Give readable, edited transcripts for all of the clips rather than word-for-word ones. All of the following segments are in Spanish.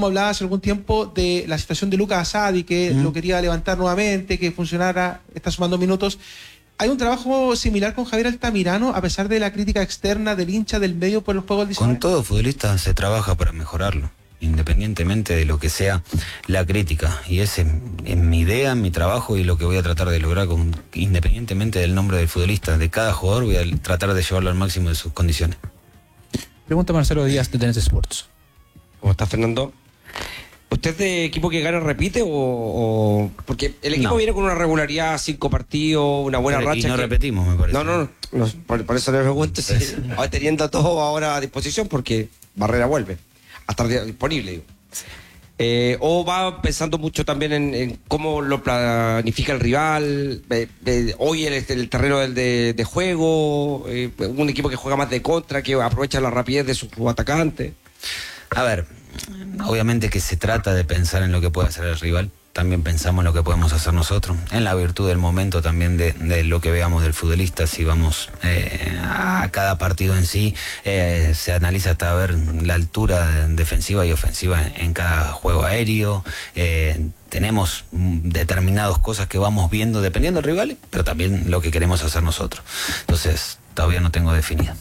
como hablaba hace algún tiempo de la situación de Lucas Asadi, que lo quería levantar nuevamente, que funcionara, está sumando minutos. ¿Hay un trabajo similar con Javier Altamirano, a pesar de la crítica externa del hincha del medio por los juegos 19? Con todo futbolista se trabaja para mejorarlo, independientemente de lo que sea la crítica. Y esa es mi idea, mi trabajo y lo que voy a tratar de lograr, independientemente del nombre del futbolista. De cada jugador voy a tratar de llevarlo al máximo de sus condiciones. Pregunta Marcelo Díaz de TNT Sports. ¿Cómo está, Fernando? ¿Usted es de equipo que gana repite o...? Porque el equipo viene con una regularidad, 5 partidos, una buena racha. Y no repetimos, me parece. No, por eso le pregunto si teniendo todo ahora a disposición, porque Barrera vuelve a estar disponible, digo. O va pensando mucho también en cómo lo planifica el rival, hoy el terreno de juego, un equipo que juega más de contra, que aprovecha la rapidez de sus atacantes. A ver, obviamente que se trata de pensar en lo que puede hacer el rival, también pensamos en lo que podemos hacer nosotros, en la virtud del momento también de lo que veamos del futbolista. Si vamos a cada partido en sí, se analiza hasta ver la altura defensiva y ofensiva en cada juego aéreo. Tenemos determinadas cosas que vamos viendo dependiendo del rival, pero también lo que queremos hacer nosotros. Entonces, todavía no tengo definido.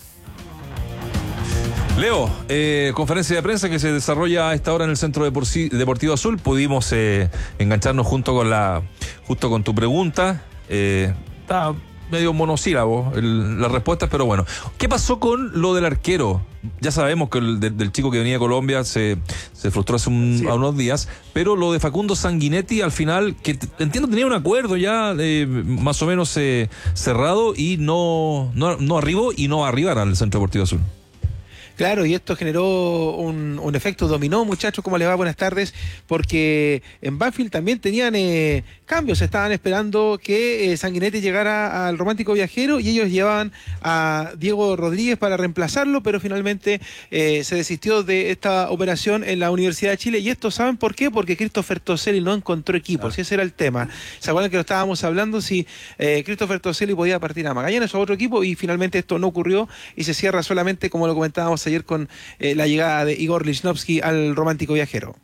Leo, conferencia de prensa que se desarrolla a esta hora en el Centro Deportivo Azul. Pudimos engancharnos junto con tu pregunta. Está medio monosílabo las respuestas, pero bueno. ¿Qué pasó con lo del arquero? Ya sabemos que del chico que venía de Colombia se frustró hace unos días, pero lo de Facundo Sanguinetti al final, que entiendo tenía un acuerdo ya más o menos cerrado y no arribó y no va a arribar al Centro Deportivo Azul. Claro, y esto generó un efecto dominó, muchachos. ¿Cómo les va? Buenas tardes. Porque en Banfield también tenían cambios. Estaban esperando que Sanguinetti llegara al Romántico Viajero y ellos llevaban a Diego Rodríguez para reemplazarlo, pero finalmente se desistió de esta operación en la Universidad de Chile. Y esto, ¿saben por qué? Porque Christopher Toselli no encontró equipo. Si ese era el tema. ¿Se acuerdan que lo estábamos hablando? Si Christopher Toselli podía partir a Magallanes o a otro equipo, y finalmente esto no ocurrió y se cierra solamente, como lo comentábamos ayer, con la llegada de Igor Lichnowsky al Romántico Viajero.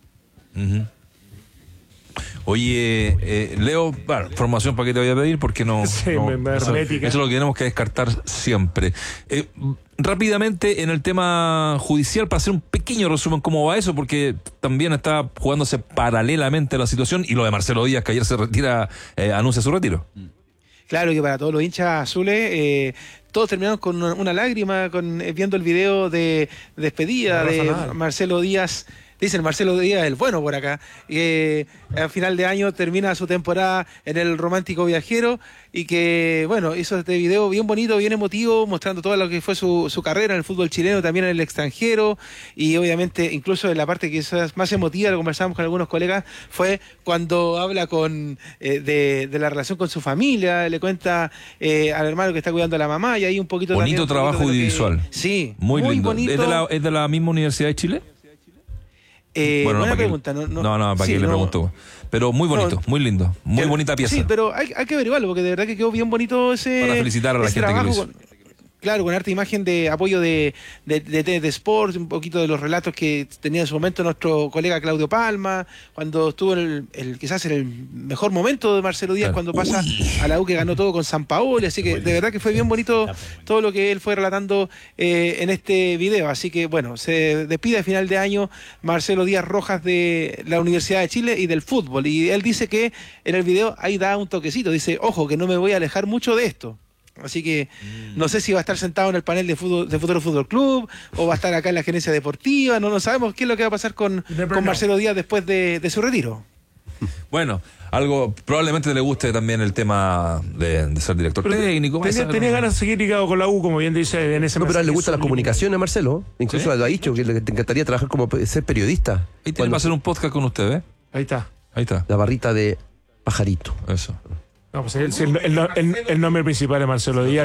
Oye, Leo, bueno, formación para qué te voy a pedir, porque eso es lo que tenemos que descartar siempre. Rápidamente, en el tema judicial, para hacer un pequeño resumen cómo va eso, porque también está jugándose paralelamente la situación, y lo de Marcelo Díaz, que ayer se retira, anuncia su retiro. Claro que para todos los hinchas azules, todos terminamos con una lágrima viendo el video de despedida de Marcelo Díaz. Dicen Marcelo Díaz, el bueno por acá, a final de año termina su temporada en el Romántico Viajero, y que, bueno, hizo este video bien bonito, bien emotivo, mostrando todo lo que fue su carrera en el fútbol chileno, también en el extranjero, y obviamente, incluso en la parte que es más emotiva, lo conversamos con algunos colegas, fue cuando habla de la relación con su familia, le cuenta al hermano que está cuidando a la mamá, y ahí un poquito bonito también, trabajo audiovisual. Sí, muy lindo. bonito. ¿Es de la misma Universidad de Chile? Bueno, buena pregunta. ¿Para qué le pregunto? Pero muy bonito, muy lindo, muy bonita pieza. Sí, pero hay que averiguarlo, porque de verdad que quedó bien bonito ese. Para felicitar a la gente que lo hizo. Claro, con harta imagen de apoyo de Sports, un poquito de los relatos que tenía en su momento nuestro colega Claudio Palma, cuando estuvo quizás en el mejor momento de Marcelo Díaz, cuando pasa a la U, que ganó todo con Sampaoli, así que de verdad que fue bien bonito todo lo que él fue relatando en este video. Así que bueno, se despide a final de año Marcelo Díaz Rojas de la Universidad de Chile y del fútbol, y él dice que en el video ahí da un toquecito, dice, ojo, que no me voy a alejar mucho de esto. Así que no sé si va a estar sentado en el panel de Futuro Fútbol Club o va a estar acá en la gerencia deportiva. No sabemos qué es lo que va a pasar con Marcelo Díaz después de su retiro. Bueno, algo probablemente le guste también el tema de ser director técnico. Tenía ganas de seguir ligado con la U, como bien dice en ese. No, pero a él le gusta la comunicación a Marcelo. Incluso lo ha dicho, que te encantaría trabajar como ser periodista. Ahí tiene para hacer un podcast con usted, ¿eh? Ahí está. La barrita de Pajarito. Eso. No, pues el nombre principal es Marcelo Díaz.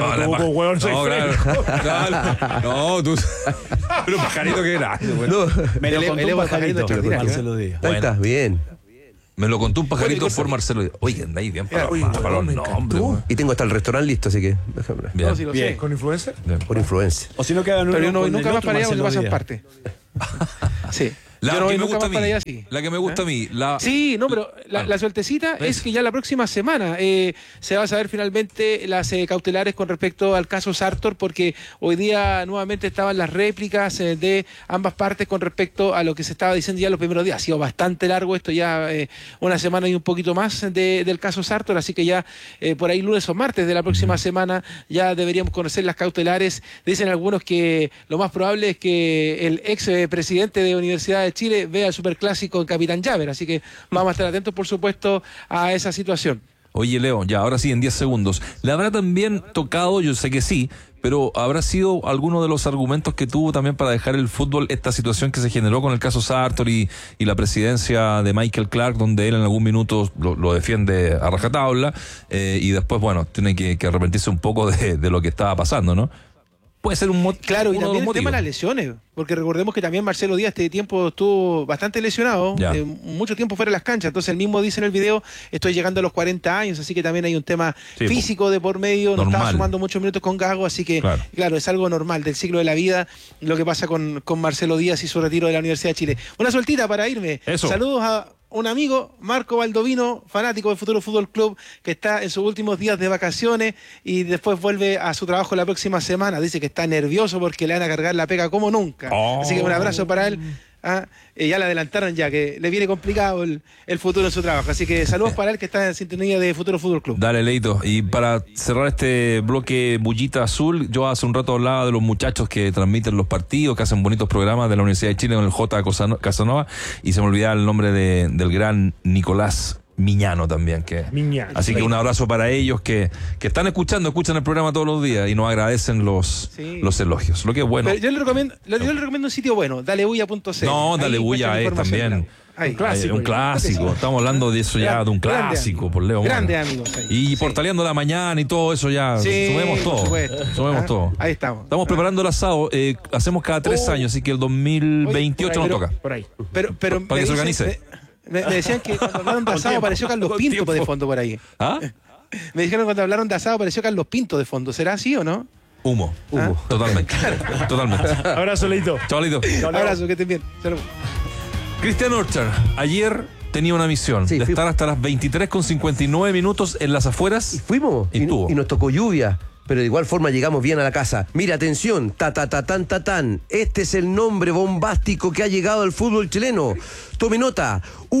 No, tú. Pero Pajarito, ¿qué era? Me lo contó un pajarito, Marcelo Díaz. Ahí está, bien. Me lo contó un pajarito por Marcelo Díaz. Oye, andáis bien para los nombres. Y tengo hasta el restaurante listo, así que déjame. Bien. ¿Con influencer? Por influencia. O si no quedan pero nunca más para allá porque pasan parte. Sí. La Yo no que voy me nunca gusta a más para mí. allá, sí. La que me gusta a mí. Sí, no, pero la sueltecita es que ya la próxima semana se va a saber finalmente las cautelares con respecto al caso Sartor, porque hoy día nuevamente estaban las réplicas de ambas partes con respecto a lo que se estaba diciendo ya los primeros días. Ha sido bastante largo esto, ya una semana y un poquito más del caso Sartor, así que ya por ahí lunes o martes de la próxima semana ya deberíamos conocer las cautelares. Dicen algunos que lo más probable es que el ex presidente de Universidad de Chile vea el Superclásico en Capitán Llaver, así que vamos a estar atentos, por supuesto, a esa situación. Oye, Leo, ya, ahora sí, en 10 segundos. ¿Le habrá también tocado, yo sé que sí, pero habrá sido alguno de los argumentos que tuvo también para dejar el fútbol esta situación que se generó con el caso Sartor y la presidencia de Michael Clark, donde él en algún minuto lo defiende a rajatabla y después, bueno, tiene que arrepentirse un poco de lo que estaba pasando, ¿no? Puede ser un motivo. Claro, y también el tema de las lesiones, porque recordemos que también Marcelo Díaz este tiempo estuvo bastante lesionado, mucho tiempo fuera de las canchas, entonces él mismo dice en el video, estoy llegando a los 40 años, así que también hay un tema físico de por medio, no estaba sumando muchos minutos con Gago, así que claro, es algo normal del ciclo de la vida lo que pasa con Marcelo Díaz y su retiro de la Universidad de Chile. Una sueltita para irme. Eso. Saludos a un amigo, Marco Baldovino, fanático del Futuro Fútbol Club, que está en sus últimos días de vacaciones y después vuelve a su trabajo la próxima semana. Dice que está nervioso porque le van a cargar la pega como nunca. Así que un abrazo para él. Ya le adelantaron ya que le viene complicado el futuro en su trabajo. Así que saludos para él que está en sintonía de Futuro Fútbol Club. Dale, Leito. Y para cerrar este bloque Bullita Azul, yo hace un rato hablaba de los muchachos que transmiten los partidos, que hacen bonitos programas de la Universidad de Chile con el J. Casanova, y se me olvidaba el nombre del gran Nicolás Miñano también. Así que un abrazo para ellos que están escuchan el programa todos los días y nos agradecen los elogios. Lo que es bueno. Pero yo le recomiendo un sitio bueno, dalebuya.cl. No, Dalebuya es también. Un clásico. Estamos hablando de eso ya, de un clásico, por Leo. Grandes amigos. Y Portaleando la Mañana y todo eso ya. Sumemos todo. Ahí estamos. Estamos preparando el asado. Hacemos cada 3 años, así que el 2028 nos toca. Por ahí. Pero para que se organice. Me decían que cuando hablaron de asado apareció Carlos Pinto de fondo por ahí. ¿Ah? Me dijeron que cuando hablaron de asado apareció Carlos Pinto de fondo. ¿Será así o no? Humo. Totalmente. Totalmente. Abrazo, Leito. Chao, Leito. Abrazo, que estén bien. Salud. Cristian Orchard, ayer tenía una misión de estar hasta las 23:59 en las afueras. Y fuimos. Y nos tocó lluvia. Pero de igual forma llegamos bien a la casa. Mira, atención, tan. Este es el nombre bombástico que ha llegado al fútbol chileno. Tome nota,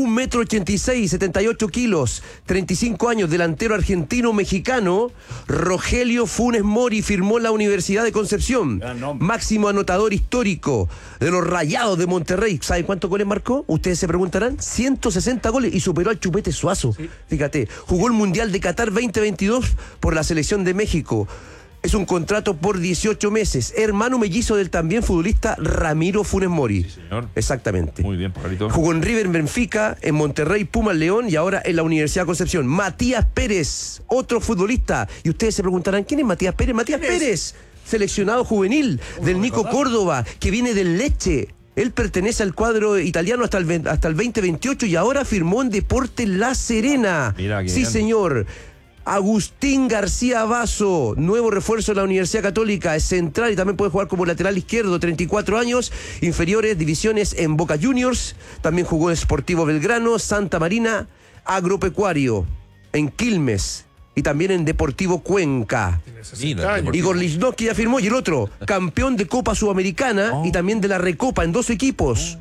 1,86 m, 78 kilos, 35 años, delantero argentino-mexicano, Rogelio Funes Mori firmó la Universidad de Concepción. Máximo anotador histórico de los Rayados de Monterrey. ¿Saben cuántos goles marcó? Ustedes se preguntarán. 160 goles y superó al Chupete Suazo. Fíjate, jugó el Mundial de Qatar 2022 por la selección de México. Es un contrato por 18 meses. Hermano mellizo del también futbolista Ramiro Funes Mori. Sí, señor. Exactamente. Muy bien, pajarito. Jugó en River, en Benfica, en Monterrey, Pumas, León y ahora en la Universidad de Concepción. Matías Pérez, otro futbolista. Y ustedes se preguntarán, ¿quién es Matías Pérez? Matías Pérez, seleccionado juvenil del Nico Córdoba, que viene del Lecce. Él pertenece al cuadro italiano hasta el 2028 y ahora firmó en Deportes La Serena. Mira, sí, bien. señor. Agustín García Basso, nuevo refuerzo de la Universidad Católica, es central y también puede jugar como lateral izquierdo, 34 años, inferiores, divisiones en Boca Juniors, también jugó en Sportivo Belgrano, Santa Marina, Agropecuario, en Quilmes y también en Deportivo Cuenca. Igor Lichnowsky ya firmó, y el otro, campeón de Copa Sudamericana y también de la Recopa en 2 equipos.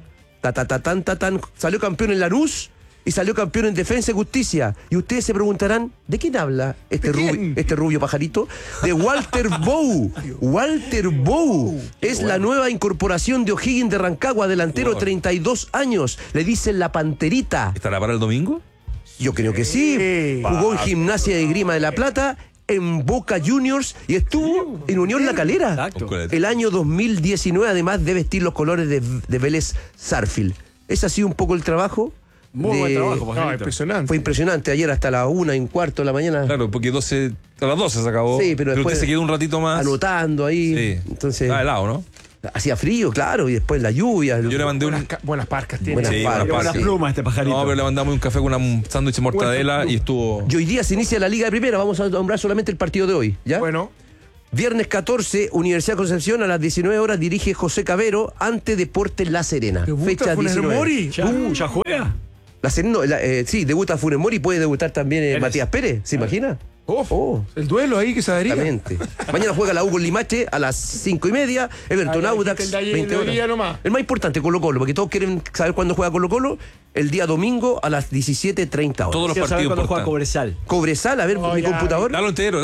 Salió campeón en Lanús y salió campeón en Defensa y Justicia. Y ustedes se preguntarán, ¿de quién habla este rubio pajarito? De Walter Bow. Walter Bow es la nueva incorporación de O'Higgins de Rancagua, delantero, 32 años. Le dicen la Panterita. ¿Estará para el domingo? Yo creo que sí. Jugó en Gimnasia de Grima de La Plata, en Boca Juniors y estuvo en Unión La Calera. Exacto. El año 2019, además de vestir los colores de Vélez Sarsfield. Ese ha sido un poco el trabajo. Muy buen trabajo, impresionante. Fue impresionante. Ayer hasta las 1:15 de la mañana. Claro, porque a las 12 se acabó. Sí, pero después usted se quedó un ratito más. Anotando ahí. Sí. Entonces, estaba helado, ¿no? Hacía frío, claro, y después la lluvia. Yo le mandé buenas parcas tiene. Buenas parcas, buenas plumas este pajarito. No, pero le mandamos un café con un sándwich de mortadela y estuvo. Y hoy día se inicia la Liga de Primera. Vamos a nombrar solamente el partido de hoy, ¿ya? Bueno. Viernes 14, Universidad de Concepción, a las 19 horas dirige José Cabero ante Deportes La Serena. Fecha 19. Mori? ¿Ya juega? La Serena, sí, debuta Funes Mori, puede debutar también Matías Pérez, ¿se imagina? El duelo ahí que se daría. Exactamente. Mañana juega la U con Limache a las 5:30. Everton Audax, 20 horas. El más importante, Colo-Colo, porque todos quieren saber cuándo juega Colo-Colo. El día domingo a las 17:30 horas. Todos los partidos cuándo juega Cobresal. Cobresal, a ver, mi computador. Dalo entero.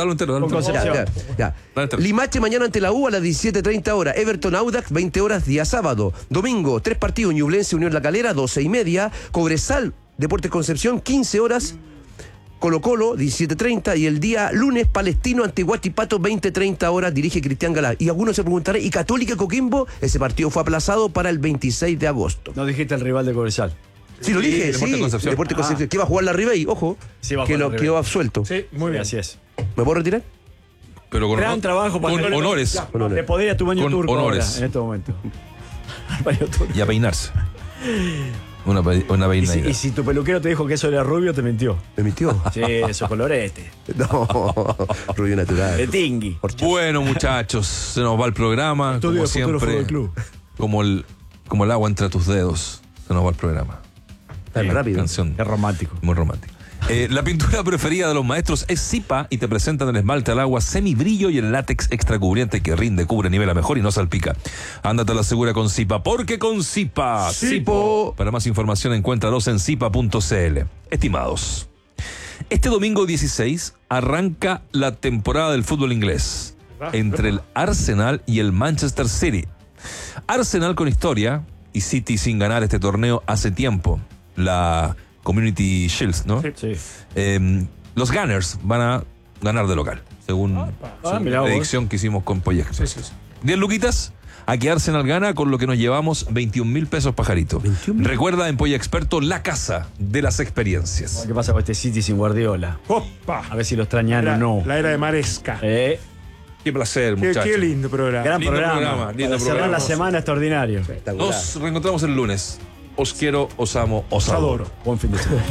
Ya. Limache mañana ante la U a las 17:30 horas. Everton Audax, 20 horas, día sábado. Domingo, 3 partidos. Ñublense Unión La Calera, 12:30. Cobresal, Deportes Concepción, 15 horas. Colo-Colo, 17:30, y el día lunes Palestino ante Huachipato, 20:30 horas, dirige Cristian Galá. Y algunos se preguntarán, ¿y Católica Coquimbo? Ese partido fue aplazado para el 26 de agosto. No dijiste el rival de Cobresal. Sí, lo dije, Deportes Concepción. Deportes Concepción. Que iba a jugar la Ribey, ojo, Sí, va a que jugar lo la Ribey. quedó absuelto. Sí, muy bien. Así es. ¿Me puedo retirar? Pero con Gran trabajo para con honores. Le podría tu baño Con turco honores. ahora, en este momento. Baño turco. Y a peinarse. Una peinadita. Y si tu peluquero te dijo que eso era rubio, te mintió. ¿Me mintió? Sí, eso es colorete. No, rubio natural. De tingui. Bueno, muchachos, se nos va el programa. Estudio Como de Futuro siempre, Fútbol Club. como el agua entre tus dedos, se nos va el programa. Está rápido. Canción Es romántico. muy romántica. La pintura preferida de los maestros es Zipa y te presentan el esmalte al agua semibrillo y el látex extra cubriente que rinde, cubre, nivela mejor y no salpica. Ándate a la segura con Zipa, porque con Zipa. Zipo. Para más información encuéntralos en zipa.cl. Estimados, este domingo 16 arranca la temporada del fútbol inglés entre el Arsenal y el Manchester City. Arsenal con historia y City sin ganar este torneo hace tiempo. La Community Shields, ¿no? Sí. Los Gunners van a ganar de local, según la mirá vos. predicción que hicimos con Poyextra. 10 luquitas, aquí Arsenal gana, con lo que nos llevamos 21.000 pesos, pajarito. 21.000. Recuerda en Polla Experto, la casa de las experiencias. ¿Qué pasa con este City sin Guardiola? Opa. A ver si lo extrañan o no. La era de Maresca. Qué placer, Qué muchachos. lindo programa. Gran Lindo programa. programa, lindo Para cerrar programa. la semana extraordinario. Nos reencontramos el lunes. Os quiero, os amo, os adoro. Buen fin de semana.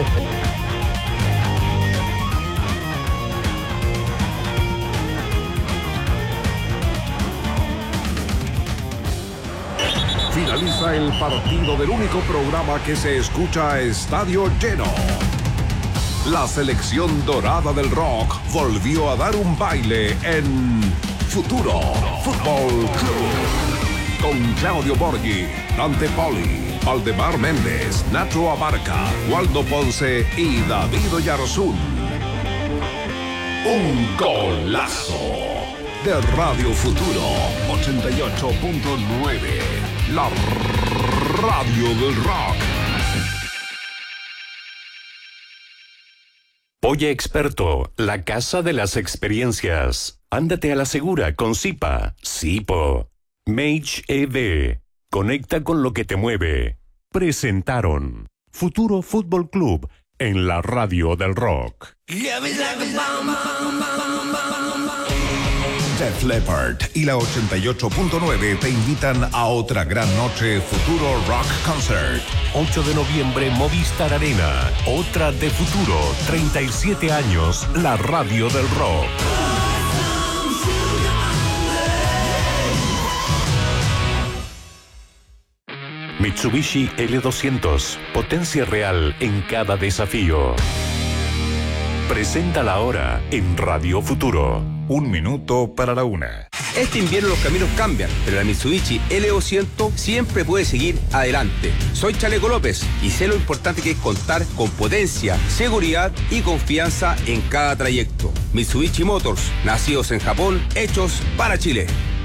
Finaliza el partido del único programa que se escucha a estadio lleno. La selección dorada del rock volvió a dar un baile en Futuro Fútbol Club. Con Claudio Borghi, Dante Poli, Valdemar Méndez, Nacho Abarca, Waldo Ponce y David Oyarzún. Un golazo de Radio Futuro 88.9. La radio del rock. Polla Experto, la casa de las experiencias. Ándate a la segura con Zipa. Zipo. Mage ED. Conecta con lo que te mueve. Presentaron Futuro Fútbol Club en la radio del rock. Def Leppard y la 88.9 te invitan a otra gran noche Futuro Rock Concert. 8 de noviembre, Movistar Arena. Otra de Futuro. 37 años, la radio del rock. Mitsubishi L200. Potencia real en cada desafío. Presenta la hora en Radio Futuro. 1 minuto para la 1. Este invierno los caminos cambian, pero la Mitsubishi L200 siempre puede seguir adelante. Soy Chaleco López y sé lo importante que es contar con potencia, seguridad y confianza en cada trayecto. Mitsubishi Motors, nacidos en Japón, hechos para Chile.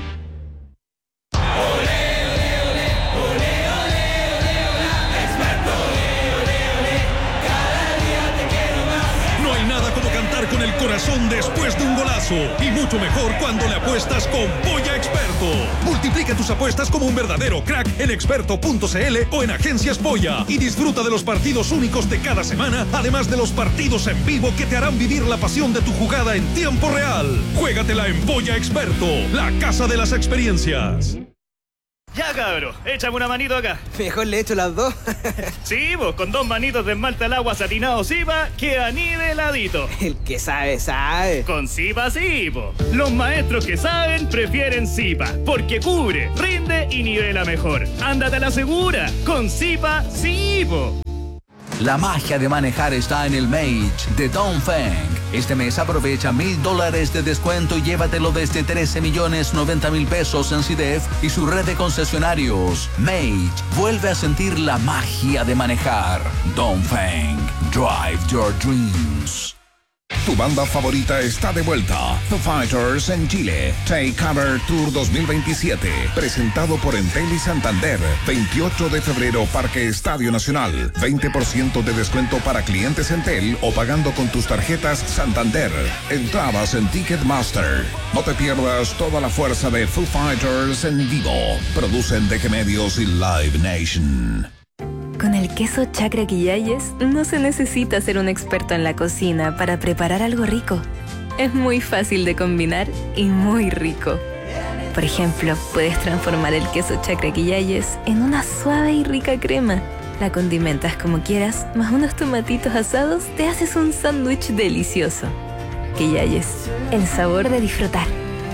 No hay nada como cantar con el corazón después de un golazo. Y mucho mejor cuando le apuestas con Polla Experto. Multiplica tus apuestas como un verdadero crack en experto.cl o en Agencias Polla. Y disfruta de los partidos únicos de cada semana, además de los partidos en vivo que te harán vivir la pasión de tu jugada en tiempo real. Juégatela en Polla Experto, la casa de las experiencias. Ya, cabro, échame una manito acá. Mejor le echo las dos. Sí, vos, con 2 manitos de esmalte al agua satinado Zipa, queda niveladito. El que sabe, sabe. Con Zipa sí, po. Los maestros que saben prefieren Zipa, porque cubre, rinde y nivela mejor. Ándate a la segura, con Zipa sí, po. La magia de manejar está en el Mage de Dongfeng. Este mes aprovecha $1,000 de descuento y llévatelo desde 13.090.000 pesos en CIDEF y su red de concesionarios. Mage vuelve a sentir la magia de manejar. Dongfeng, drive your dreams. Tu banda favorita está de vuelta. Foo Fighters en Chile. Take Cover Tour 2027. Presentado por Entel y Santander. 28 de febrero, Parque Estadio Nacional. 20% de descuento para clientes Entel o pagando con tus tarjetas Santander. Entradas en Ticketmaster. No te pierdas toda la fuerza de Foo Fighters en vivo. Producen DG Medios y Live Nation. Con el queso Chacra Quillayes no se necesita ser un experto en la cocina para preparar algo rico. Es muy fácil de combinar y muy rico. Por ejemplo, puedes transformar el queso Chacra Quillayes en una suave y rica crema. La condimentas como quieras, más unos tomatitos asados, te haces un sándwich delicioso. Quillayes, el sabor de disfrutar.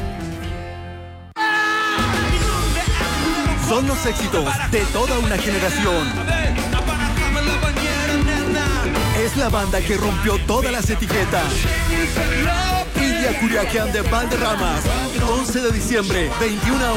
Son los éxitos de toda una generación. Es la banda que rompió todas las etiquetas. India Curiaquian de Valderramas, 11 de diciembre, 21 horas.